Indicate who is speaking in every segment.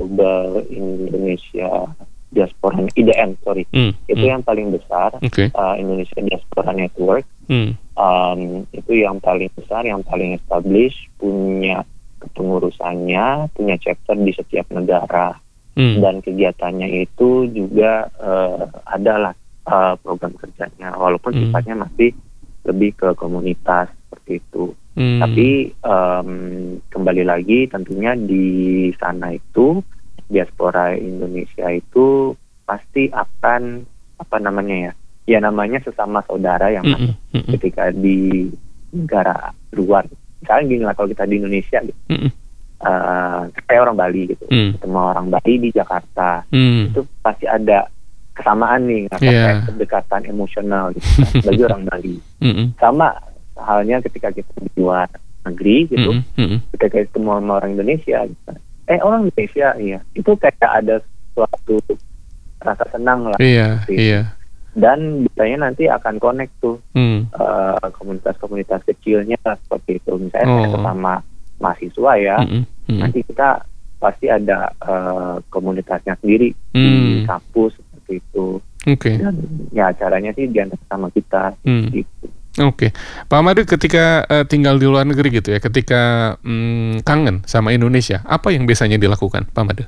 Speaker 1: Global Indonesia Diaspora IDN, itu yang paling besar. Indonesia Diaspora Network. Itu yang paling besar, yang paling established, punya kepengurusannya, punya chapter di setiap negara. Dan kegiatannya itu juga adalah program kerjanya, walaupun sifatnya masih lebih ke komunitas seperti itu. Tapi kembali lagi tentunya di sana itu diaspora Indonesia itu pasti akan namanya sesama saudara yang masuk ketika di negara luar. Misalnya gini lah, kalau kita di Indonesia gitu, kayak orang Bali gitu, ketemu orang Bali di Jakarta, itu pasti ada kesamaan nih, kayak kedekatan emosional gitu, bagi orang Bali. Sama halnya ketika kita di luar negeri gitu, ketika ketemu sama orang Indonesia gitu. Orang Indonesia, itu kayak ada suatu rasa senang lah. Dan biasanya nanti akan connect tuh komunitas-komunitas kecilnya seperti itu. Misalnya sesama mahasiswa ya, nanti kita pasti ada komunitasnya sendiri di kampus seperti itu. Dan ya acaranya sih diantar sama kita gitu.
Speaker 2: Pak Made, ketika tinggal di luar negeri gitu ya, ketika kangen sama Indonesia, apa yang biasanya dilakukan, Pak Made?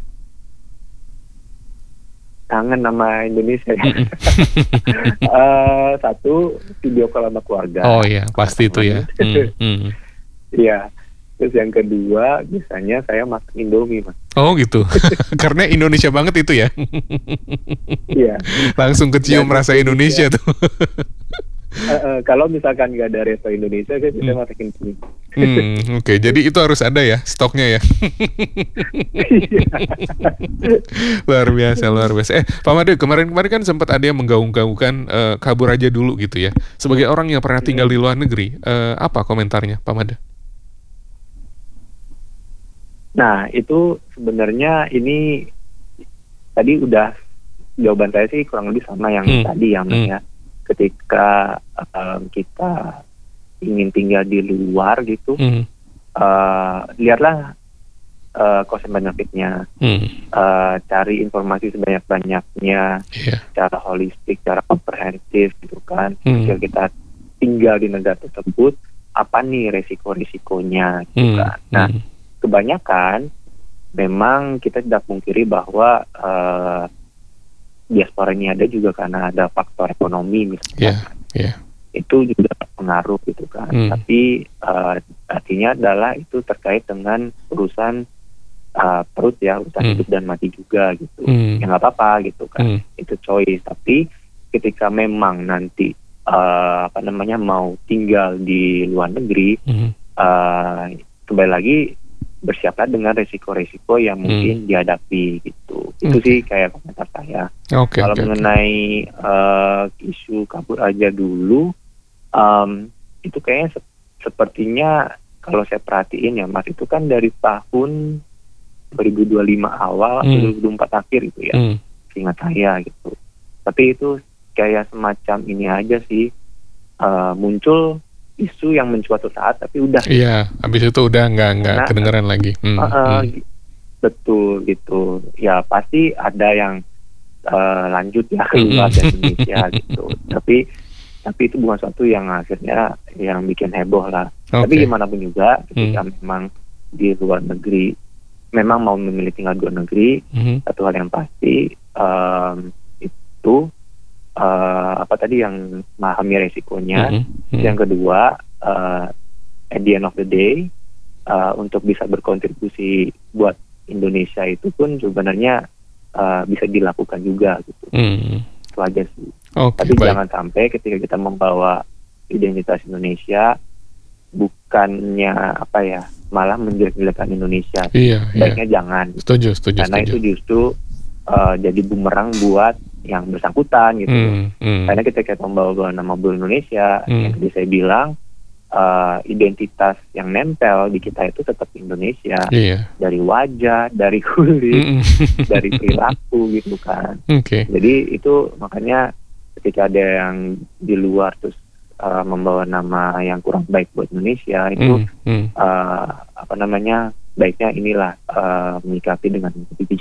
Speaker 1: Kangen sama Indonesia ya. Satu, video call sama keluarga.
Speaker 2: Oh iya, pasti itu ya.
Speaker 1: Iya. Terus yang kedua, biasanya saya masak Indomie, Mas.
Speaker 2: Oh gitu. Karena Indonesia banget itu ya.
Speaker 1: Iya.
Speaker 2: Langsung kecium rasa Indonesia tuh.
Speaker 1: Kalau misalkan nggak ada resto Indonesia, saya bisa masakin Indomie.
Speaker 2: Jadi itu harus ada ya stoknya ya. Luar biasa. Pak Made, kemarin kan sempat ada yang menggaung-gaungkan kabur aja dulu gitu ya. Sebagai orang yang pernah tinggal di luar negeri, apa komentarnya, Pak Made?
Speaker 1: Nah, itu sebenarnya ini tadi udah jawaban saya sih kurang lebih sama yang tadi yang ya. Ketika kita ingin tinggal di luar gitu, lihatlah cost and benefit-nya, cari informasi sebanyak-banyaknya, secara holistik, secara komprehensif gitu kan. Ketika kita tinggal di negara tersebut, apa nih resiko-risikonya gitu kan. Nah, kebanyakan memang kita tidak pungkiri bahwa diaspora ini ada juga karena ada faktor ekonomi misalnya. Itu juga pengaruh gitu kan. Tapi artinya adalah itu terkait dengan urusan perut ya, urusan hidup dan mati juga gitu. Ya nggak apa-apa gitu kan. Itu choice. Tapi ketika memang nanti mau tinggal di luar negeri, kembali lagi bersiaplah dengan resiko-resiko yang mungkin dihadapi gitu. Itu sih kayak komentar saya. Kalau mengenai isu kabur aja dulu, itu kayaknya sepertinya kalau saya perhatiin ya Mas, itu kan dari tahun 2025 awal atau 2024 akhir itu ya, seingat saya gitu. Tapi itu kayak semacam ini aja sih, muncul isu yang mencuat saat tapi udah.
Speaker 2: Iya, habis itu udah nggak kedengeran lagi.
Speaker 1: Betul gitu. Ya pasti ada yang lanjut ya keluar dari Indonesia gitu. Tapi itu bukan sesuatu yang akhirnya yang bikin heboh lah. Tapi gimana pun juga, ketika memang di luar negeri, memang mau memilih tinggal di luar negeri, satu hal yang pasti itu yang memahami resikonya. Yang kedua, at the end of the day, untuk bisa berkontribusi buat Indonesia itu pun sebenarnya bisa dilakukan juga gitu. Itu aja sih. Tapi jangan sampai ketika kita membawa identitas Indonesia, bukannya malah menjelek-jelekan Indonesia. Baiknya jangan.
Speaker 2: Setuju.
Speaker 1: Karena itu justru jadi bumerang buat yang bersangkutan gitu. Karena ketika kita membawa nama Indonesia, yang tadi saya bilang, identitas yang nempel di kita itu tetap Indonesia. Dari wajah, dari kulit, dari perilaku gitu kan. Jadi itu makanya ketika ada yang di luar terus membawa nama yang kurang baik buat Indonesia, itu baiknya inilah menyikapi dengan